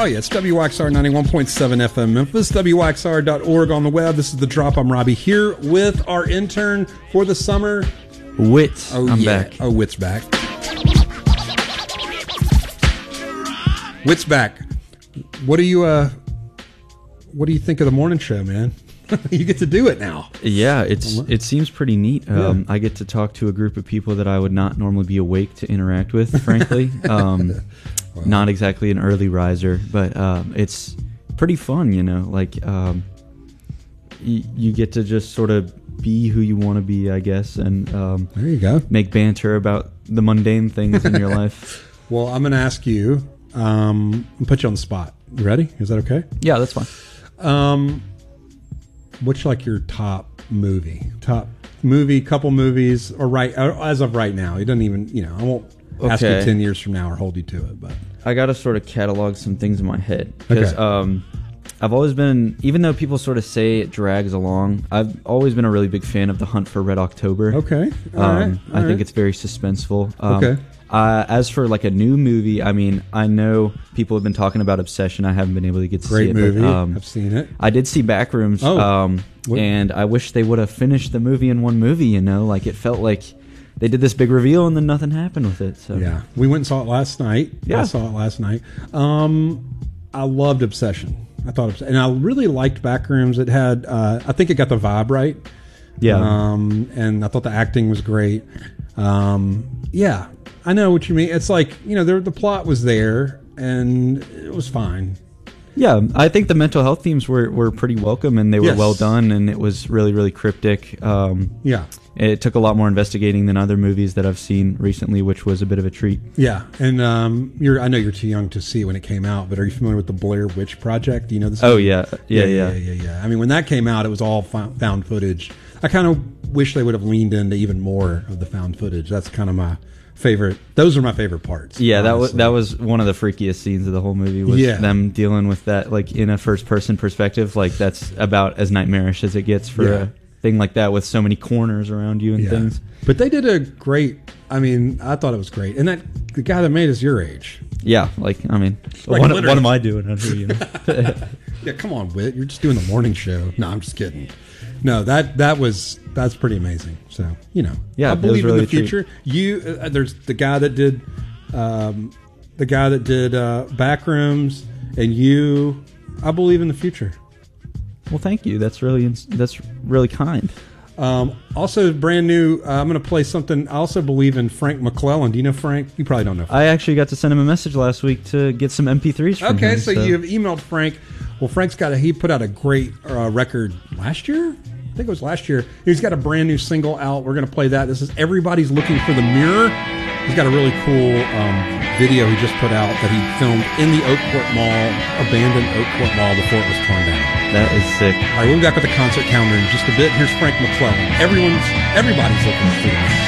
Oh, yeah, it's WXR 91.7 FM Memphis, WXR.org on the web. This is The Drop. I'm Robbie here with our intern for the summer, Whit. Oh, I'm yeah. back. Oh, Whit's back. Whit's back. What do you think of the morning show, man? You get to do it now. Yeah, it seems pretty neat. I get to talk to a group of people that I would not normally be awake to interact with, frankly. Not exactly an early riser, but it's pretty fun, you know. Like, you get to just sort of be who you want to be, I guess, and there you go. Make banter about the mundane things in your life. Well, I'm going to ask you, I'll put you on the spot. You ready? Is that okay? Yeah, that's fine. What's like your top movie, couple movies, or as of right now? It doesn't even, I won't ask you 10 years from now or hold you to it, but I got to sort of catalog some things in my head because I've always been, even though people sort of say it drags along, I've always been a really big fan of The Hunt for Red October. Okay, I think it's very suspenseful. Okay. As for like a new movie, I mean, I know people have been talking about Obsession. I haven't been able to get to see it. Great movie. But, I've seen it. I did see Backrooms, and I wish they would have finished the movie in one movie. You know, like it felt like they did this big reveal and then nothing happened with it. So yeah, we went and saw it last night. Yeah. I saw it last night. I loved Obsession. And I really liked Backrooms. It had, I think it got the vibe right. Yeah. And I thought the acting was great. Yeah, I know what you mean. It's like, the plot was there and it was fine. Yeah, I think the mental health themes were pretty welcome and they were well done, and it was really, really cryptic. Yeah. It took a lot more investigating than other movies that I've seen recently, which was a bit of a treat. Yeah, and I know you're too young to see it when it came out, but are you familiar with the Blair Witch Project? Do you know this? Oh, yeah. I mean, when that came out, it was all found footage. I kind of wish they would have leaned into even more of the found footage. That's kind of my favorite. Those are my favorite parts. Yeah, that was one of the freakiest scenes of the whole movie, was them dealing with that, like, in a first-person perspective. Like, that's about as nightmarish as it gets for a thing like that, with so many corners around you and things. But they did a great, I thought it was great. And the guy that made is your age. Yeah, like, I mean, like what am I doing under you? Yeah, come on, Whit. You're just doing the morning show. No, I'm just kidding. No, that's pretty amazing. So, yeah, I believe in the future. There's the guy that did Backrooms, and I believe in the future. Well, thank you. That's really kind. Also, brand new. I'm going to play something. I also believe in Frank McClellan. Do you know Frank? You probably don't know Frank. I actually got to send him a message last week to get some MP3s from him. Okay, so you've emailed Frank. Well, he put out a great record last year. I think it was last year. He's got a brand new single out. We're going to play that. This is Everybody's Looking for the Mirror. He's got a really cool video he just put out that he filmed in the Oakport Mall, abandoned Oakport Mall, before it was torn down. That is sick. All right, we'll be back with the concert calendar in just a bit. Here's Frank McClellan. Everybody's looking for the mirror.